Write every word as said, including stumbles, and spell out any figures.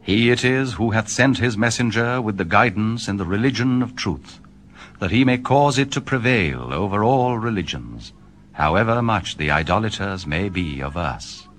He it is who hath sent his messenger with the guidance in the religion of truth, that he may cause it to prevail over all religions, however much the idolaters may be averse.